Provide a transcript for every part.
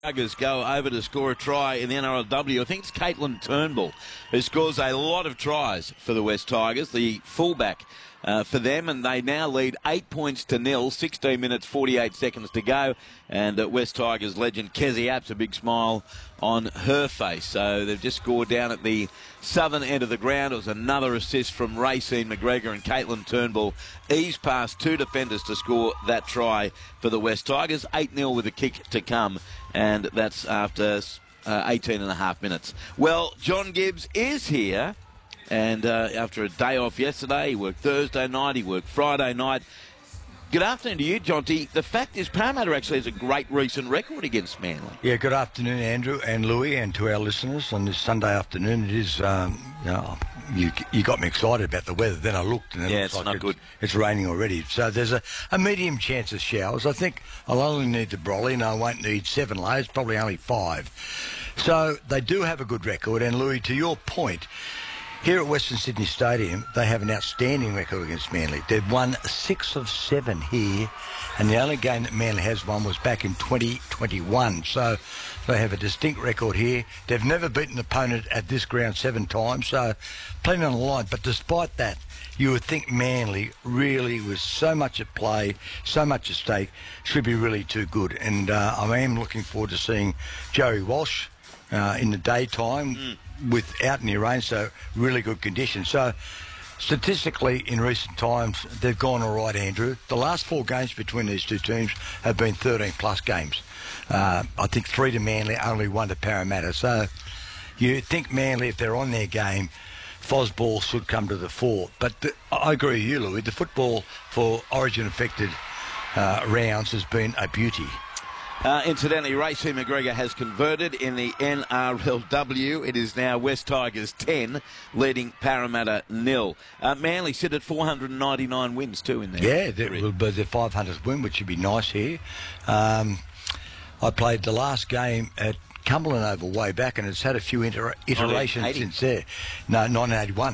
Tigers go over to score a try in the NRLW. I think it's Caitlin Turnbull who scores a lot of tries for the West Tigers, the fullback for them, and they now lead 8 points to nil, 16 minutes, 48 seconds to go, and West Tigers legend Kezzy Apps, a big smile on her face. So they've just scored down at the southern end of the ground. It was another assist from Racine McGregor, and Caitlin Turnbull eased past two defenders to score that try for the West Tigers. 8-0 with a kick to come, and that's after 18 and a half minutes. Well, John Gibbs is here, and after a day off yesterday, he worked Thursday night, he worked Friday night. Good afternoon to you, Jonty. The fact is, Parramatta actually has a great recent record against Manly. Yeah, good afternoon, Andrew and Louis, and to our listeners on this Sunday afternoon. It is, you got me excited about the weather. Then I looked, and it's not good. It's raining already. So there's a medium chance of showers. I think I'll only need the brolly, and I won't need 7 layers, probably only 5. So they do have a good record. And Louis, to your point, here at Western Sydney Stadium, they have an outstanding record against Manly. They've won 6 of 7 here, and the only game that Manly has won was back in 2021. So they have a distinct record here. They've never beaten an opponent at this ground 7 times, so plenty on the line. But despite that, you would think Manly really, with so much at play, so much at stake, should be really too good. And I am looking forward to seeing Joey Walsh in the daytime without any rain, so really good conditions. So statistically in recent times they've gone all right, Andrew. The last 4 games between these two teams have been 13 plus games. I think 3 to Manly, only 1 to Parramatta. So you think Manly, if they're on their game, Fosball should come to the fore. But I agree with you, Louis, the football for Origin affected rounds has been a beauty. Incidentally, Racine McGregor has converted in the NRLW. It is now West Tigers 10, leading Parramatta 0. Manly sit at 499 wins too in there. Yeah, that will be their 500th win, which would be nice here. I played the last game at Cumberland Oval way back, and it's had a few iterations since there. No, 1981.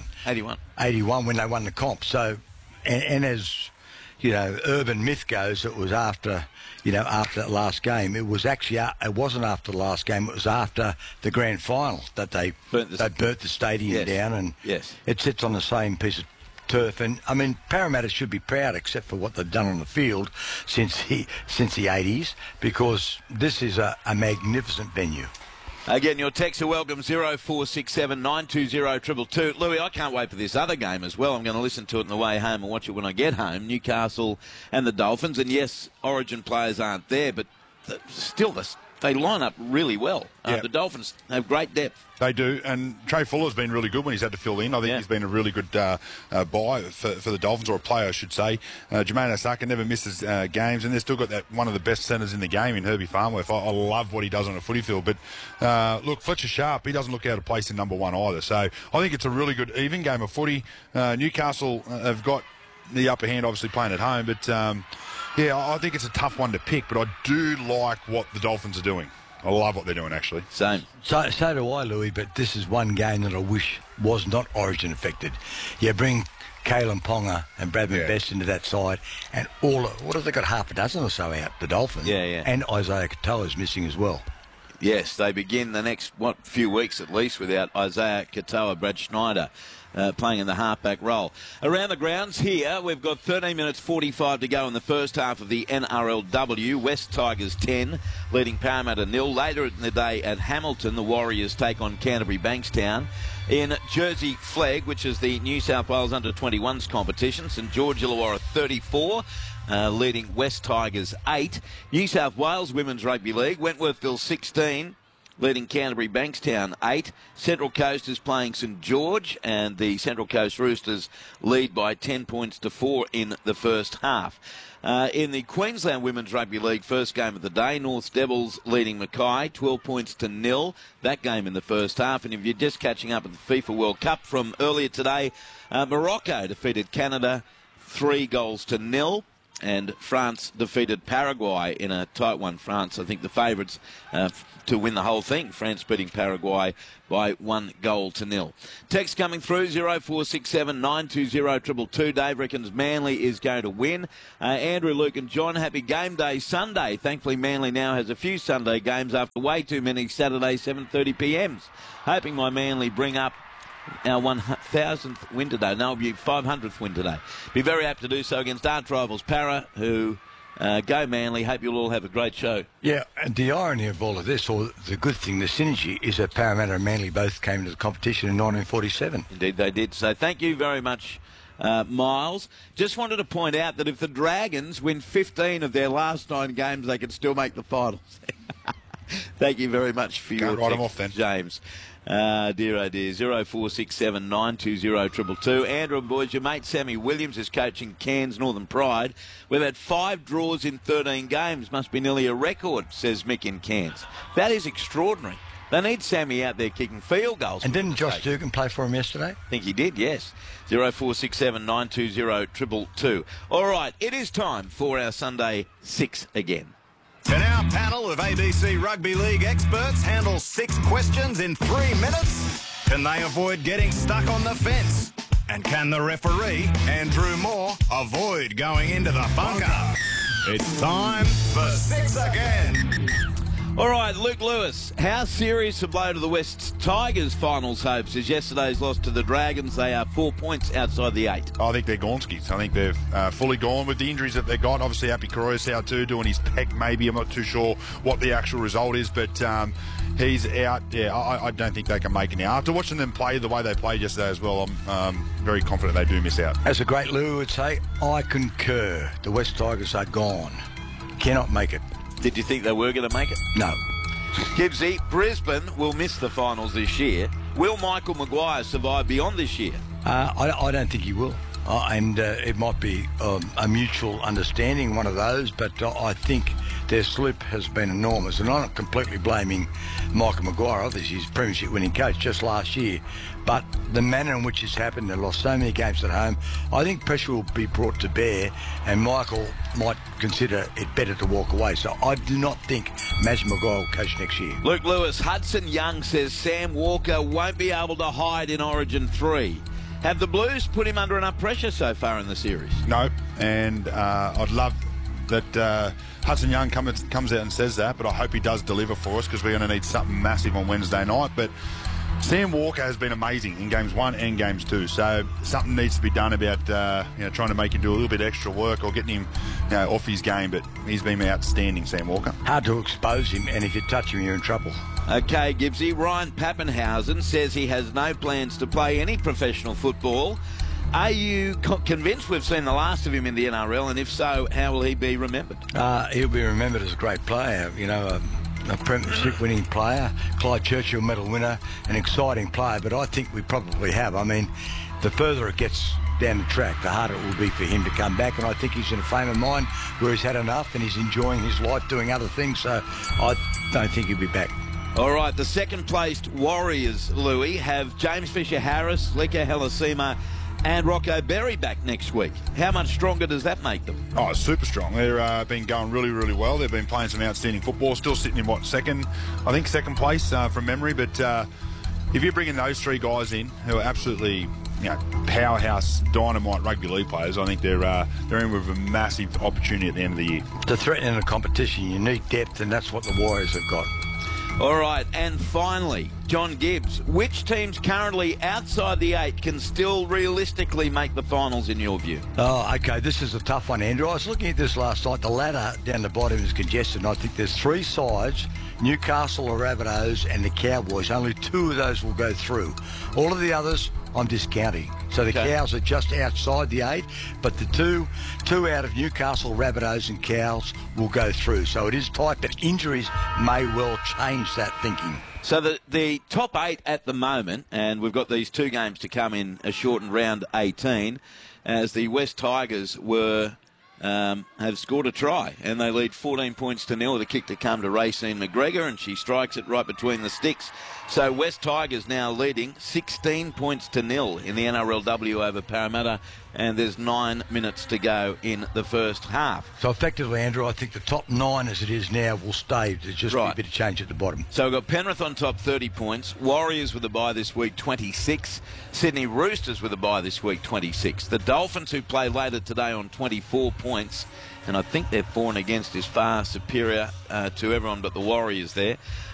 81 when they won the comp. So, and as you know, urban myth goes, it was after that last game. It was actually, it wasn't after the last game, it was after the grand final that they burnt the stadium down, and it sits on the same piece of turf. And I mean, Parramatta should be proud, except for what they've done on the field since the 80s, because this is a magnificent venue. Again, your texts are welcome, 0467 920 222. Louis, I can't wait for this other game as well. I'm going to listen to it on the way home and watch it when I get home. Newcastle and the Dolphins. And yes, Origin players aren't there, but still they line up really well. The Dolphins have great depth. They do, and Trey Fuller's been really good when he's had to fill in. I think he's been a really good buy for the Dolphins, or a player, I should say. Jermaine Osaka never misses games, and they've still got that one of the best centres in the game in Herbie Farnworth. I love what he does on a footy field. But look, Fletcher Sharp, he doesn't look out of place in number 1 either. So I think it's a really good even game of footy. Newcastle have got the upper hand, obviously playing at home, but I think it's a tough one to pick. But I do like what the Dolphins are doing. I love what they're doing, actually. Same. So do I, Louis, but this is one game that I wish was not Origin affected. You bring Kalen Ponga and Bradman Best into that side, and what have they got, half a dozen or so out, the Dolphins? And Isaiah Katoa's missing as well. Yes, they begin the next few weeks at least without Isaiah Katoa, Brad Schneider playing in the halfback role. Around the grounds here, we've got 13 minutes 45 to go in the first half of the NRLW. West Tigers 10, leading Parramatta 0. Later in the day at Hamilton, the Warriors take on Canterbury Bankstown. In Jersey Flegg, which is the New South Wales Under-21s competition, St George Illawarra 34. Leading West Tigers 8. New South Wales Women's Rugby League, Wentworthville 16, leading Canterbury Bankstown 8. Central Coast is playing St George, and the Central Coast Roosters lead by 10 points to 4 in the first half. In the Queensland Women's Rugby League first game of the day, North Devils leading Mackay 12 points to 0. That game in the first half. And if you're just catching up with the FIFA World Cup from earlier today, Morocco defeated Canada 3 goals to 0. and France defeated Paraguay in a tight one. France, I think, the favourites to win the whole thing. France beating Paraguay by 1-0. Text coming through 0467 920 222. Dave reckons Manly is going to win. Andrew, Luke and John, happy game day Sunday. Thankfully Manly now has a few Sunday games after way too many Saturday 7:30 PMs. Hoping my Manly bring up our 1,000th win today. No, it'll be 500th win today. Be very apt to do so against arch rivals Para, who go Manly. Hope you'll all have a great show. Yeah, and the irony of all of this, or the good thing, the synergy, is that Parramatta and Manly both came into the competition in 1947. Indeed they did. So thank you very much, Miles. Just wanted to point out that if the Dragons win 15 of their last 9 games, they can still make the finals. Thank you very much for your write them off then, James. Dear oh dear, 0467 920 222. Andrew and boys, your mate Sammy Williams is coaching Cairns Northern Pride. We've had 5 draws in 13 games. Must be nearly a record, says Mick in Cairns. That is extraordinary. They need Sammy out there kicking field goals. And didn't Josh Dugan play for him yesterday? I think he did, yes. 0467 920 222. All right, it is time for our Sunday 6 again. Can our panel of ABC Rugby League experts handle 6 questions in 3 minutes? Can they avoid getting stuck on the fence? And can the referee, Andrew Moore, avoid going into the bunker? It's time for 6 again. All right, Luke Lewis, how serious a blow to the West Tigers' finals hopes is yesterday's loss to the Dragons? They are 4 points outside the 8. I think they're gone skis. I think they've fully gone with the injuries that they got. Obviously, Happy Koroisau too, doing his pec maybe. I'm not too sure what the actual result is, but he's out. Yeah, I don't think they can make it now. After watching them play the way they played yesterday as well, I'm very confident they do miss out. As a great Lou would say, I concur. The West Tigers are gone. Cannot make it. Did you think they were going to make it? No. Gibbsy, Brisbane will miss the finals this year. Will Michael Maguire survive beyond this year? I don't think he will. And it might be a mutual understanding, one of those, but I think their slip has been enormous. And I'm not completely blaming Michael Maguire. Obviously, he's a premiership winning coach just last year. But the manner in which it's happened, they lost so many games at home, I think pressure will be brought to bear, and Michael might consider it better to walk away. So I do not think Maz Maguire will coach next year. Luke Lewis, Hudson Young says Sam Walker won't be able to hide in Origin 3. Have the Blues put him under enough pressure so far in the series? No, and I'd love that Hudson Young comes out and says that, but I hope he does deliver for us, because we're going to need something massive on Wednesday night. But Sam Walker has been amazing in games 1 and games 2, so something needs to be done about trying to make him do a little bit extra work or getting him off his game. But he's been outstanding, Sam Walker. Hard to expose him, and if you touch him, you're in trouble. Okay, Gibbsy. Ryan Pappenhausen says he has no plans to play any professional football. Are you convinced we've seen the last of him in the NRL, and if so, how will he be remembered? He'll be remembered as a great player, a premiership winning player, Clyde Churchill medal winner, an exciting player, but I think we probably have. I mean, the further it gets down the track, the harder it will be for him to come back, and I think he's in a frame of mind where he's had enough and he's enjoying his life doing other things, so I don't think he'll be back. All right, the second-placed Warriors, Louis, have James Fisher-Harris, Lika Halasima and Rocco Berry back next week. How much stronger does that make them? Oh, super strong. They've been going really, really well. They've been playing some outstanding football. Still sitting in, second place from memory. But if you're bringing those 3 guys in who are absolutely powerhouse, dynamite rugby league players, I think they're in with a massive opportunity at the end of the year. To threaten in a competition, you need depth, and that's what the Warriors have got. All right, and finally, John Gibbs, which teams currently outside the 8 can still realistically make the finals in your view? Oh, okay, this is a tough one, Andrew. I was looking at this last night. The ladder down the bottom is congested, and I think there's 3 sides, Newcastle, the Rabbitohs and the Cowboys. Only 2 of those will go through. All of the others, I'm discounting. So the Cows are just outside the 8, but the two out of Newcastle, Rabbitohs and Cows will go through. So it is tight, but injuries may well change that thinking. So the top 8 at the moment, and we've got these 2 games to come in a shortened round 18, as the West Tigers have scored a try, and they lead 14 points to 0. The kick to come to Racine McGregor, and she strikes it right between the sticks. So West Tigers now leading 16 points to 0 in the NRLW over Parramatta and there's 9 minutes to go in the first half. So effectively, Andrew, I think the top 9 as it is now will stay. There's just a bit of change at the bottom. So we've got Penrith on top, 30 points. Warriors with a bye this week, 26. Sydney Roosters with a bye this week, 26. The Dolphins, who play later today, on 24 points. And I think their for and against is far superior to everyone but the Warriors there.